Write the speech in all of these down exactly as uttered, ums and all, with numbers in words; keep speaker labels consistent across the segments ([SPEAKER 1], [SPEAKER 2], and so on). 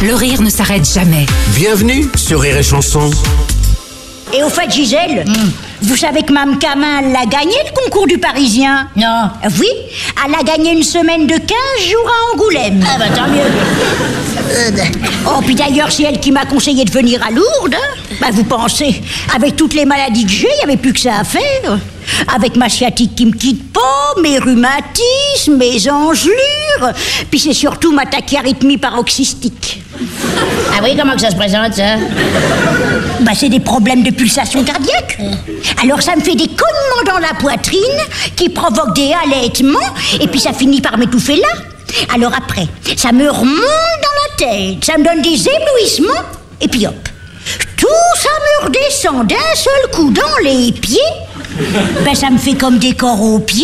[SPEAKER 1] Le rire ne s'arrête jamais.
[SPEAKER 2] Bienvenue sur Rire et Chanson.
[SPEAKER 3] Et au fait, Gisèle, mm. vous savez que Mme Camin, elle a gagné le concours du Parisien?
[SPEAKER 4] Non.
[SPEAKER 3] Oui, elle a gagné une semaine de quinze jours à Angoulême.
[SPEAKER 4] Ah bah tant mieux.
[SPEAKER 3] Oh, puis d'ailleurs, c'est elle qui m'a conseillé de venir à Lourdes. Hein. Bah, vous pensez, avec toutes les maladies que j'ai, il n'y avait plus que ça à faire. Avec ma sciatique qui me quitte pas, mes rhumatismes, mes engelures, puis c'est surtout ma tachyarrhythmie paroxystique.
[SPEAKER 4] Ah oui, comment que ça se présente, ça?
[SPEAKER 3] Bah, c'est des problèmes de pulsation cardiaque. Alors ça me fait des cognements dans la poitrine qui provoquent des halètements, et puis ça finit par m'étouffer là. Alors après, ça me remonte dans la tête, ça me donne des éblouissements, et puis hop, tout ça me redescend d'un seul coup dans les pieds. Ben ça me fait comme des corps aux pieds.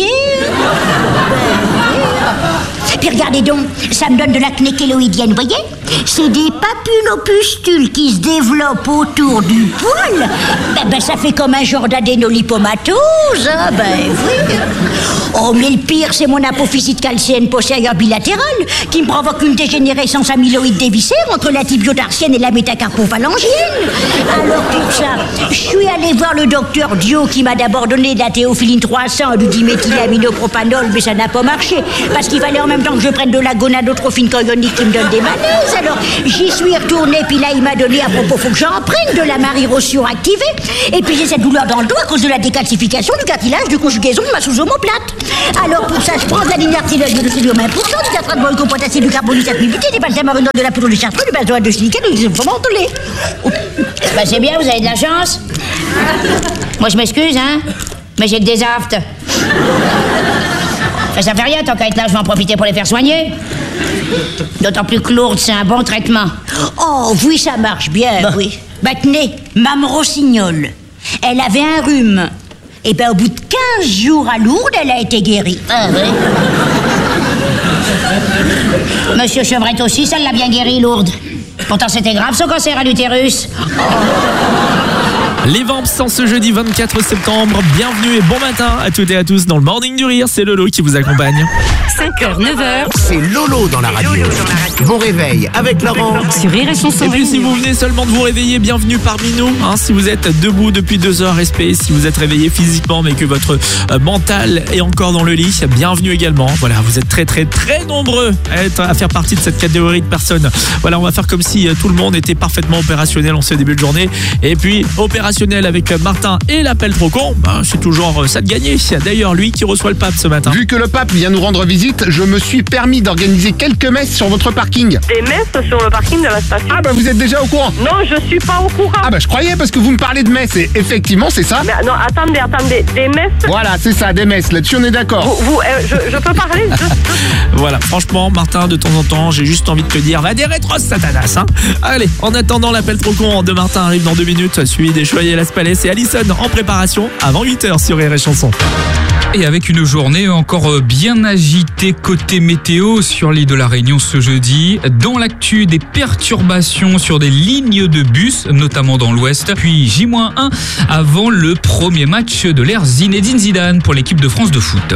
[SPEAKER 3] Puis regardez donc, ça me donne de l'acné kéloïdienne, vous voyez? C'est des papulopustules qui se développent autour du poil. Ben, ben ça fait comme un genre d'adénolipomatose, hein, ben oui. Oh, mais le pire, c'est mon apophysite calcéenne postérieure bilatérale qui me provoque une dégénérescence amyloïde des viscères entre la tibiotarsienne et la métacarpophalangienne. Alors pour ça, je suis allée voir le docteur Dio qui m'a d'abord donné de la théophiline trois cents et du diméthylaminopropanol, mais ça n'a pas marché parce qu'il fallait en même temps que je prenne de la gonadotrophine chorionique qui me donne des malaises. Alors j'y suis retournée, puis là il m'a donné, à propos, faut que j'en prenne de la Marie-Rose suractivée. Et puis j'ai cette douleur dans le dos à cause de la décalcification du cartilage de conjugaison de ma sous-omoplate. Alors pour ça, je prends de la ligne artérielle de sodium un pour cent, du catratol potassium, du carbonate muté, des balsamarines de la poudre de chartreuse, du benzoate de silicate, du isophomant de lait.
[SPEAKER 4] Bah c'est bien, vous avez de la chance. Moi je m'excuse, hein, mais j'ai que des aftes. Ça, ça fait rien, tant qu'à être là, je vais en profiter pour les faire soigner. D'autant plus que Lourdes, c'est un bon traitement.
[SPEAKER 3] Oh, oui, ça marche bien, bah. oui. Bah tenez, Mme Rossignol, elle avait un rhume. Et ben au bout de quinze jours à Lourdes, elle a été guérie.
[SPEAKER 4] Ah oui. Monsieur Chevrette aussi, ça l'a bien guéri, Lourdes. Pourtant, c'était grave, son cancer à l'utérus. Oh.
[SPEAKER 5] Les Vamps en ce jeudi vingt-quatre septembre. Bienvenue et bon matin à toutes et à tous dans le Morning du Rire. C'est Lolo qui vous accompagne.
[SPEAKER 1] cinq heures, neuf heures.
[SPEAKER 2] C'est Lolo dans la radio. Bon réveil avec Laurent.
[SPEAKER 1] Sur Rire et Chanson.
[SPEAKER 5] Et puis si vous venez seulement de vous réveiller, bienvenue parmi nous. Hein, si vous êtes debout depuis deux heures, respect. Si vous êtes réveillé physiquement mais que votre euh, mental est encore dans le lit, bienvenue également. Voilà, vous êtes très très très nombreux à, être, à faire partie de cette catégorie de personnes. Voilà, on va faire comme si euh, tout le monde était parfaitement opérationnel en ce début de journée. Et puis opérationnel avec Martin et l'appel trop con, ben, c'est toujours ça de gagner. C'est d'ailleurs lui qui reçoit le pape ce matin.
[SPEAKER 6] Vu que le pape vient nous rendre visite, je me suis permis d'organiser quelques messes sur votre parking.
[SPEAKER 7] Des messes sur le parking de la station?
[SPEAKER 6] Ah bah vous êtes déjà au courant?
[SPEAKER 7] Non, je suis pas au courant.
[SPEAKER 6] Ah bah je croyais parce que vous me parlez de messes et effectivement c'est ça.
[SPEAKER 7] Mais non, attendez, attendez, des messes?
[SPEAKER 6] Voilà, c'est ça, des messes, là-dessus on est d'accord.
[SPEAKER 7] Vous, vous euh, je, je peux parler juste, juste...
[SPEAKER 5] Voilà, franchement Martin, de temps en temps, j'ai juste envie de te dire, va des rétros Satanas, hein. Allez, en attendant l'appel trop con de Martin arrive dans deux minutes, suivi des Choyer Las Palais et Alison en préparation avant huit heures sur Rire et Chanson.
[SPEAKER 8] Et avec une journée encore bien agitée côté météo sur l'île de la Réunion ce jeudi. Dans l'actu, des perturbations sur des lignes de bus, notamment dans l'ouest. Puis J moins un avant le premier match de l'ère Zinedine Zidane pour l'équipe de France de foot.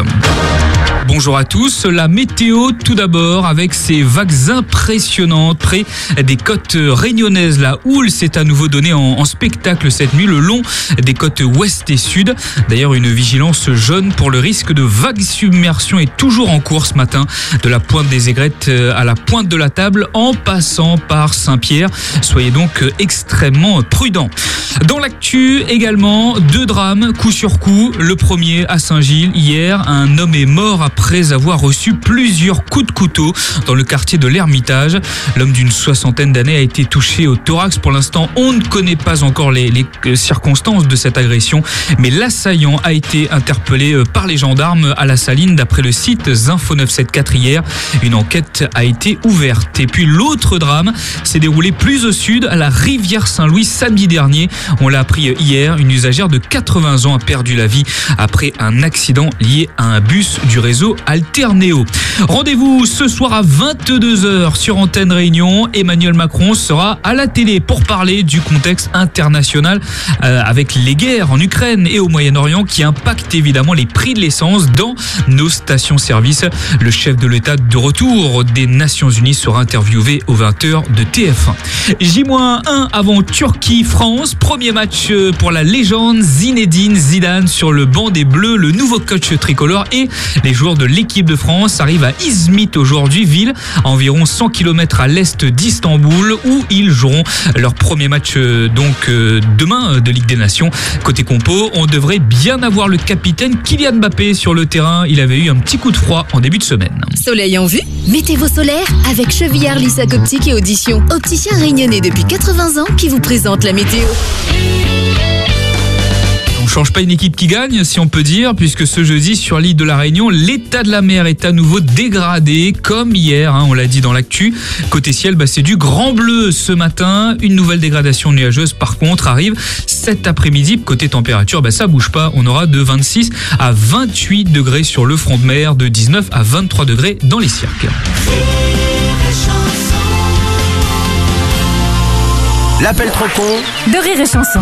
[SPEAKER 8] Bonjour à tous, la météo tout d'abord avec ces vagues impressionnantes près des côtes réunionnaises. La houle s'est à nouveau donnée en, en spectacle cette nuit le long des côtes ouest et sud. D'ailleurs, une vigilance jaune pour le risque de vague submersion est toujours en cours ce matin, de la pointe des Aigrettes à la pointe de la Table en passant par Saint-Pierre. Soyez donc extrêmement prudents. Dans l'actu également, deux drames coup sur coup. Le premier à Saint-Gilles hier, un homme est mort après avoir reçu plusieurs coups de couteau dans le quartier de l'Ermitage. L'homme d'une soixantaine d'années a été touché au thorax. Pour l'instant, on ne connaît pas encore les, les circonstances de cette agression, mais l'assaillant a été interpellé par les gendarmes à la Saline d'après le site Info neuf cent soixante-quatorze hier. Une enquête a été ouverte. Et puis l'autre drame s'est déroulé plus au sud, à la rivière Saint-Louis samedi dernier. On l'a appris hier, une usagère de quatre-vingts ans a perdu la vie après un accident lié à un bus du réseau Alterneo. Rendez-vous ce soir à vingt-deux heures sur Antenne Réunion. Emmanuel Macron sera à la télé pour parler du contexte international euh, avec les guerres en Ukraine et au Moyen-Orient qui impactent évidemment les prix de l'essence dans nos stations-service. Le chef de l'État de retour des Nations Unies sera interviewé aux vingt heures de T F un. J un avant Turquie-France. Premier match pour la légende Zinedine Zidane sur le banc des Bleus, le nouveau coach tricolore, et les joueurs de l'équipe de France arrivent à Izmit aujourd'hui, ville à environ cent kilomètres à l'est d'Istanbul, où ils joueront leur premier match donc demain de Ligue des Nations. Côté compo, on devrait bien avoir le capitaine Kylian Mbappé sur le terrain. Il avait eu un petit coup de froid en début de semaine.
[SPEAKER 9] Soleil en vue? Mettez vos solaires avec Chevillard Lissac Optique et Audition. Opticien réunionnais depuis quatre-vingts ans qui vous présente la météo.
[SPEAKER 8] On change pas une équipe qui gagne, si on peut dire, puisque ce jeudi sur l'île de la Réunion, l'état de la mer est à nouveau dégradé, comme hier, hein, on l'a dit dans l'actu. Côté ciel, bah, c'est du grand bleu ce matin. Une nouvelle dégradation nuageuse, par contre, arrive cet après-midi. Côté température, bah, ça bouge pas. On aura de vingt-six à vingt-huit degrés sur le front de mer, de dix-neuf à vingt-trois degrés dans les cirques.
[SPEAKER 2] L'appel trop con
[SPEAKER 1] de Rire et Chanson.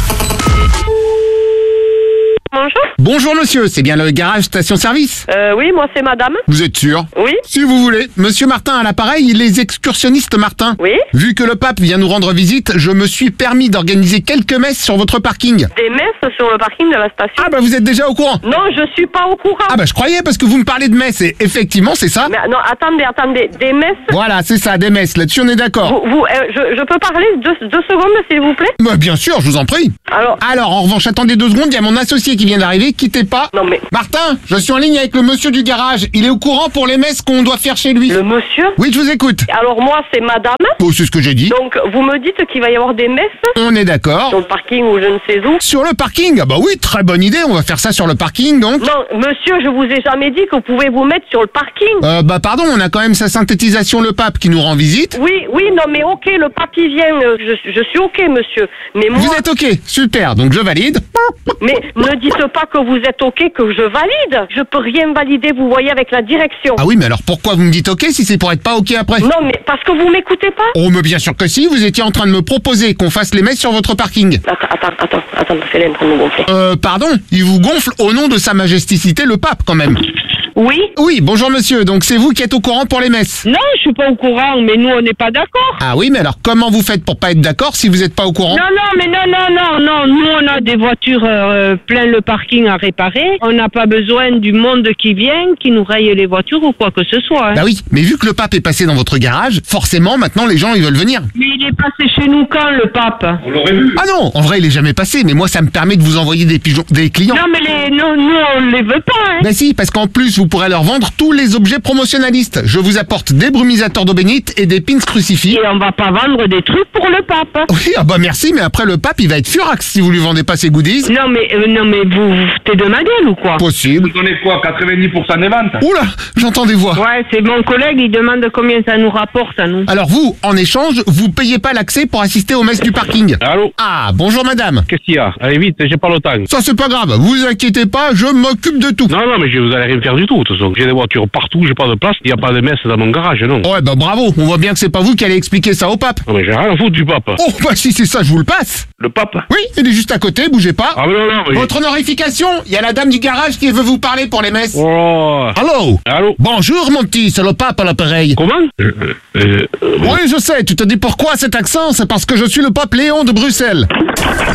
[SPEAKER 7] Bonjour.
[SPEAKER 6] Bonjour monsieur, c'est bien le garage station-service?
[SPEAKER 7] Euh, oui, moi c'est madame.
[SPEAKER 6] Vous êtes sûr?
[SPEAKER 7] Oui.
[SPEAKER 6] Si vous voulez. Monsieur Martin à l'appareil, les excursionnistes Martin.
[SPEAKER 7] Oui.
[SPEAKER 6] Vu que le pape vient nous rendre visite, je me suis permis d'organiser quelques messes sur votre parking.
[SPEAKER 7] Des messes sur le parking de la station.
[SPEAKER 6] Ah bah vous êtes déjà au courant?
[SPEAKER 7] Non, je suis pas au courant.
[SPEAKER 6] Ah bah je croyais parce que vous me parlez de messes et effectivement c'est ça.
[SPEAKER 7] Mais non, attendez, attendez. Des messes?
[SPEAKER 6] Voilà, c'est ça, des messes. Là-dessus on est d'accord.
[SPEAKER 7] Vous, vous euh, je, je peux parler deux, deux secondes s'il vous plaît?
[SPEAKER 6] Bah bien sûr, je vous en prie.
[SPEAKER 7] Alors,
[SPEAKER 6] Alors en revanche, attendez deux secondes, il y a mon associé qui vient d'arriver, quittez pas.
[SPEAKER 7] non mais...
[SPEAKER 6] Martin, je suis en ligne avec le monsieur du garage. Il est au courant pour les messes qu'on doit faire chez lui.
[SPEAKER 7] Le monsieur?
[SPEAKER 6] Oui, je vous écoute.
[SPEAKER 7] Alors moi c'est madame.
[SPEAKER 6] Oh, c'est ce que j'ai dit.
[SPEAKER 7] Donc vous me dites qu'il va y avoir des messes
[SPEAKER 6] On est d'accord.
[SPEAKER 7] sur le parking ou je ne sais où.
[SPEAKER 6] Sur le parking? Ah bah oui, très bonne idée, on va faire ça sur le parking donc.
[SPEAKER 7] Non, monsieur, je vous ai jamais dit que vous pouvez vous mettre sur le parking.
[SPEAKER 6] Euh, bah pardon, on a quand même sa synthétisation le pape qui nous rend visite.
[SPEAKER 7] Oui, oui, non mais ok, le papier vient, euh, je, je suis ok monsieur. Mais moi...
[SPEAKER 6] Vous êtes ok, super, donc je valide.
[SPEAKER 7] Mais ne dites pas que vous êtes ok, que je valide. Je peux rien valider, vous voyez, avec la direction.
[SPEAKER 6] Ah oui, mais alors pourquoi vous me dites ok si c'est pour être pas ok après?
[SPEAKER 7] Non, mais parce que vous m'écoutez pas.
[SPEAKER 6] Oh mais bien sûr que si, vous étiez en train de me proposer qu'on fasse les messes sur votre parking.
[SPEAKER 7] Attends, attends, attends, attends, fais-le en train de me gonfler.
[SPEAKER 6] Euh, pardon, il vous gonfle au nom de sa majesticité le pape quand même.
[SPEAKER 7] Oui?
[SPEAKER 6] Oui, bonjour monsieur, donc c'est vous qui êtes au courant pour les messes?
[SPEAKER 7] Non, je suis pas au courant, mais nous on n'est pas d'accord.
[SPEAKER 6] Ah oui, mais alors comment vous faites pour pas être d'accord si vous êtes pas au courant?
[SPEAKER 10] Non, non, mais non, non, non, non. Nous, on a des voitures euh, plein le parking à réparer. On n'a pas besoin du monde qui vient, qui nous raye les voitures ou quoi que ce soit. Hein.
[SPEAKER 6] Bah oui, mais vu que le pape est passé dans votre garage, forcément maintenant les gens ils veulent venir.
[SPEAKER 10] Mais il est passé chez nous quand, le pape?
[SPEAKER 6] On l'aurait vu. Ah non, en vrai il est jamais passé, mais moi ça me permet de vous envoyer des pigeons, des clients.
[SPEAKER 10] Non, mais les, nous, nous, on les veut pas, hein.
[SPEAKER 6] Bah si, parce qu'en plus vous pourrez leur vendre tous les objets promotionnalistes. Je vous apporte des brumisateurs d'eau bénite et des pins crucifix.
[SPEAKER 10] Et on va pas vendre des trucs pour le pape.
[SPEAKER 6] Oui, ah bah merci, mais après le pape il va être furax si vous lui vendez pas ses goodies.
[SPEAKER 10] Non, mais, euh, non, mais vous, vous foutez de ma gueule ou quoi?
[SPEAKER 6] Possible.
[SPEAKER 11] Vous donnez quoi, quatre-vingt-dix pour cent des ventes?
[SPEAKER 6] Oula, j'entends des voix.
[SPEAKER 10] Ouais, c'est mon collègue, il demande combien ça nous rapporte à nous.
[SPEAKER 6] Alors vous, en échange, vous payez pas l'accès pour assister aux messes du parking.
[SPEAKER 11] Allô?
[SPEAKER 6] Ah, bonjour madame.
[SPEAKER 11] Qu'est-ce qu'il y a? Allez vite, j'ai pas le temps.
[SPEAKER 6] Ça c'est pas grave, vous inquiétez pas, je m'occupe de tout.
[SPEAKER 11] Non, non, mais je, vous allez rien faire du tout, de toute façon. J'ai des voitures partout, j'ai pas de place, il y a pas de messe dans mon garage, non.
[SPEAKER 6] Ouais, bah bravo, on voit bien que c'est pas vous qui allez expliquer ça au pape.
[SPEAKER 11] Non, mais j'ai rien à foutre du pape.
[SPEAKER 6] Oh, bah si c'est ça, je vous le passe.
[SPEAKER 11] Le pape?
[SPEAKER 6] Oui, il est juste à côté, bougez pas.
[SPEAKER 11] Ah, mais non, non, mais...
[SPEAKER 6] Votre honorification, il y a la dame du garage qui veut vous parler pour les messes.
[SPEAKER 11] Oh.
[SPEAKER 6] Allô?
[SPEAKER 11] Allô?
[SPEAKER 6] Bonjour mon petit, c'est le pape à l'appareil.
[SPEAKER 11] Comment? euh, euh, euh,
[SPEAKER 6] Oui, je sais, tu te dis pourquoi cet accent? C'est parce que je suis le pape Léon de Bruxelles.